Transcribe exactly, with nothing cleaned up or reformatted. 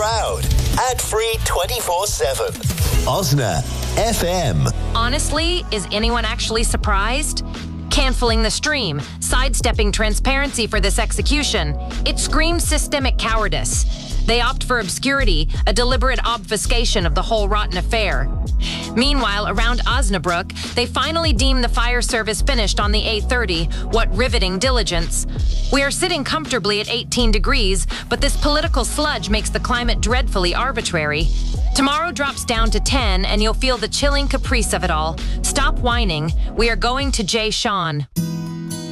crowd. Ad-free twenty-four seven. Osna F M. Honestly, is anyone actually surprised? Canceling the stream, sidestepping transparency for this execution. It screams systemic cowardice. They opt for obscurity, a deliberate obfuscation of the whole rotten affair. Meanwhile, around Osnabrück, they finally deem the fire service finished on the A thirty. What riveting diligence. We are sitting comfortably at eighteen degrees, but this political sludge makes the climate dreadfully arbitrary. Tomorrow drops down to ten, and you'll feel the chilling caprice of it all. Stop whining. We are going to Jay Sean.